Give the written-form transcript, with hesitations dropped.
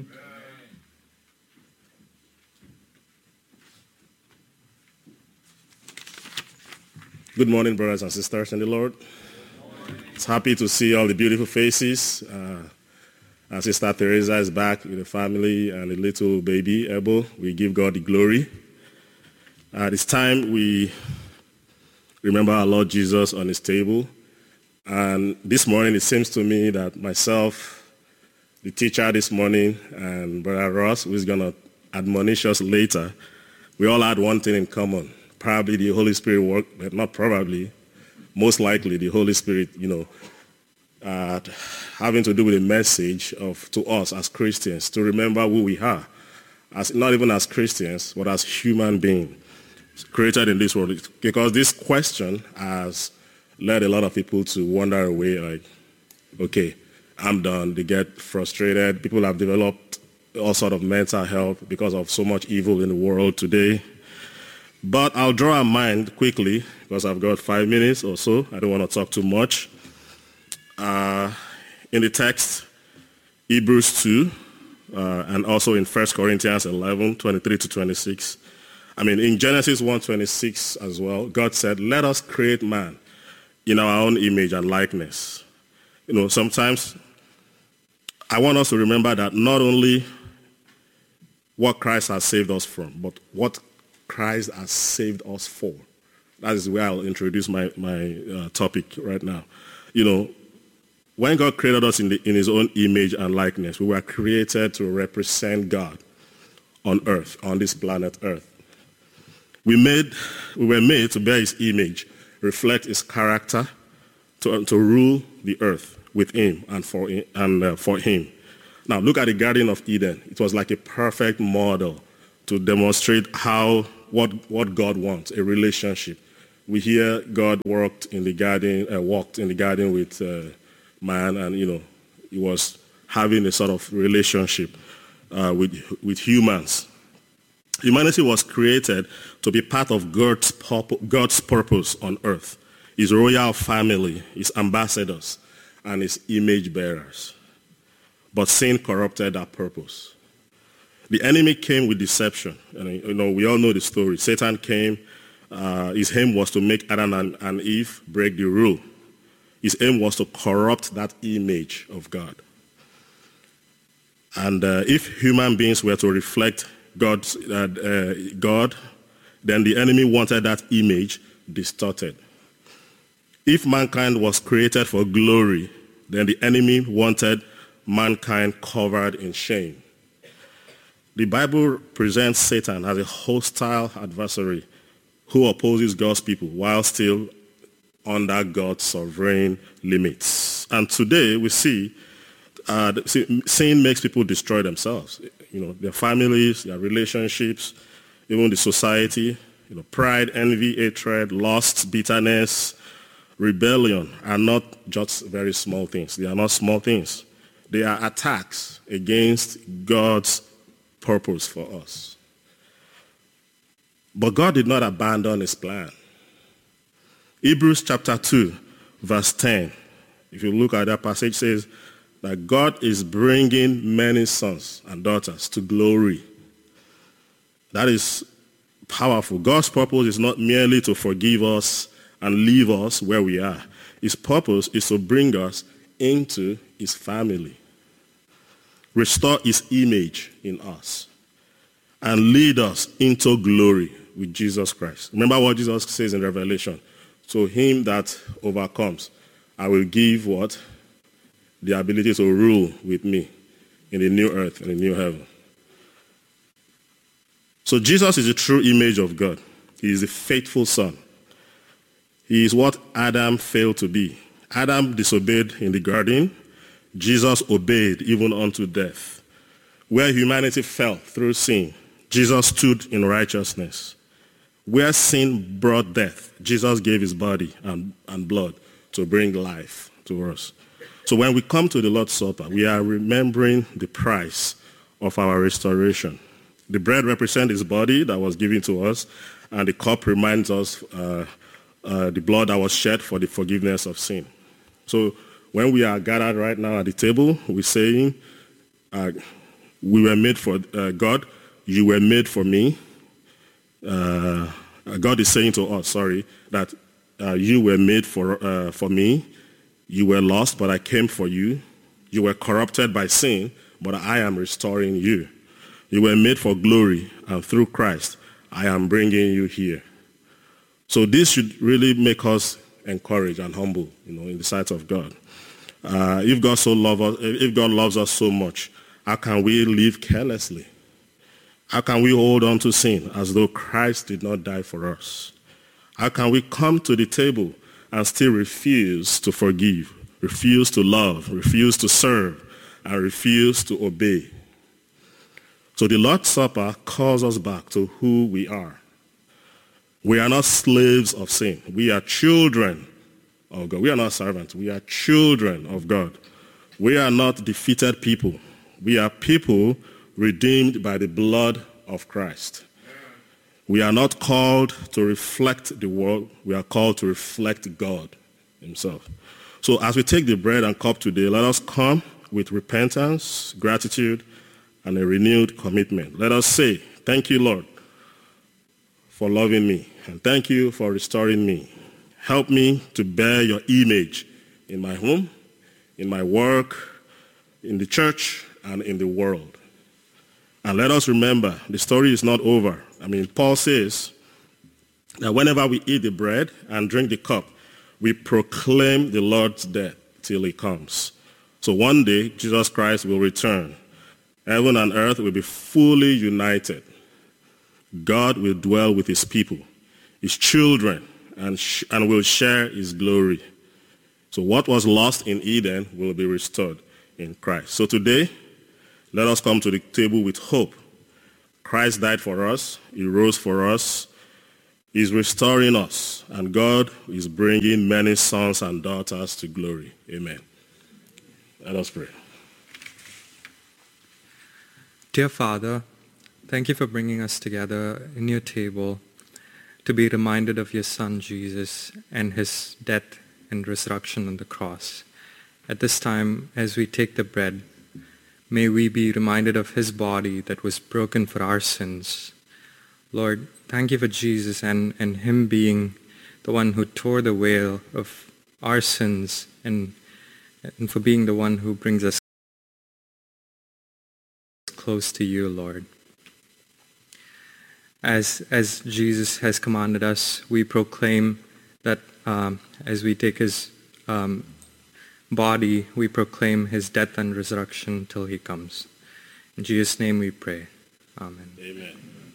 Good morning, brothers and sisters in the Lord. It's happy to see all the beautiful faces. Sister Teresa is back with the family and the little baby, Abel. We give God the glory. It's time we remember our Lord Jesus on his table. And this morning, it seems to me that myself, the teacher this morning, and Brother Ross, who is going to admonish us later, we all had one thing in common. Probably the Holy Spirit worked, but not probably, most likely the Holy Spirit, having to do with a message to us as Christians to remember who we are, as not even as Christians, but as human beings created in this world. Because this question has led a lot of people to wander away like, okay, I'm done. They get frustrated. People have developed all sort of mental health because of so much evil in the world today. But I'll draw our mind quickly because I've got 5 minutes or so. I don't want to talk too much. In the text, Hebrews 2, and also in 1 Corinthians 11, 23 to 26. In Genesis 1:26 as well, God said, let us create man in our own image and likeness. Sometimes I want us to remember that not only what Christ has saved us from, but what Christ has saved us for. That is where I'll introduce my topic right now. When God created us in his own image and likeness, we were created to represent God on earth, on this planet Earth. We were made to bear his image, reflect his character, to rule the earth with him and for him. Now look at the Garden of Eden. It was like a perfect model to demonstrate what God wants, a relationship. We hear God walked in the garden with man, and he was having a sort of relationship with humans. Humanity was created to be part of God's purpose on earth, his royal family, his ambassadors, and his image bearers. But sin corrupted that purpose. The enemy came with deception. We all know the story. Satan came. His aim was to make Adam and Eve break the rule. His aim was to corrupt that image of God. And if human beings were to reflect God, then the enemy wanted that image distorted. If mankind was created for glory, then the enemy wanted mankind covered in shame. The Bible presents Satan as a hostile adversary who opposes God's people while still under God's sovereign limits. And today we see sin makes people destroy themselves. Their families, their relationships, even the society. Pride, envy, hatred, lust, bitterness, rebellion are not just very small things. They are not small things. They are attacks against God's purpose for us. But God did not abandon his plan. Hebrews chapter 2, verse 10. If you look at that passage, says that God is bringing many sons and daughters to glory. That is powerful. God's purpose is not merely to forgive us and leave us where we are. His purpose is to bring us into his family, restore his image in us, and lead us into glory with Jesus Christ. Remember what Jesus says in Revelation. To him that overcomes, I will give what? The ability to rule with me in the new earth and the new heaven. So Jesus is the true image of God. He is the faithful son. He is what Adam failed to be. Adam disobeyed in the garden. Jesus obeyed even unto death. Where humanity fell through sin, Jesus stood in righteousness. Where sin brought death, Jesus gave his body and blood to bring life to us. So when we come to the Lord's Supper, we are remembering the price of our restoration. The bread represents his body that was given to us, and the cup reminds us the blood that was shed for the forgiveness of sin. So when we are gathered right now at the table, we're saying, We were made for God. You were made for me. God is saying to us, that you were made for me. You were lost, but I came for you. You were corrupted by sin, but I am restoring you. You were made for glory, and through Christ, I am bringing you here. So this should really make us encouraged and humble, in the sight of God. If God loves us so much, how can we live carelessly? How can we hold on to sin as though Christ did not die for us? How can we come to the table and still refuse to forgive, refuse to love, refuse to serve, and refuse to obey? So the Lord's Supper calls us back to who we are. We are not slaves of sin. We are children of God. We are not servants. We are children of God. We are not defeated people. We are people redeemed by the blood of Christ. We are not called to reflect the world. We are called to reflect God himself. So as we take the bread and cup today, let us come with repentance, gratitude, and a renewed commitment. Let us say, thank you, Lord, for loving me, and thank you for restoring me. Help me to bear your image in my home, in my work, in the church, and in the world. And let us remember, the story is not over. Paul says that whenever we eat the bread and drink the cup, we proclaim the Lord's death till he comes. So one day, Jesus Christ will return. Heaven and earth will be fully united. God will dwell with his people, his children, and will share his glory. So what was lost in Eden will be restored in Christ. So today, let us come to the table with hope. Christ died for us. He rose for us. He's restoring us. And God is bringing many sons and daughters to glory. Amen. Let us pray. Dear Father, thank you for bringing us together in your table to be reminded of your Son Jesus and his death and resurrection on the cross. At this time, as we take the bread, may we be reminded of his body that was broken for our sins. Lord, thank you for Jesus and him being the one who tore the veil of our sins and for being the one who brings us close to you, Lord. As Jesus has commanded us, we proclaim that as we take his body, we proclaim his death and resurrection till he comes. In Jesus' name we pray. Amen. Amen.